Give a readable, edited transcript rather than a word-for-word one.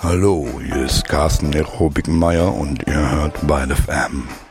Hallo, hier ist Carsten Nero Bickenmeier und ihr hört Beile FM.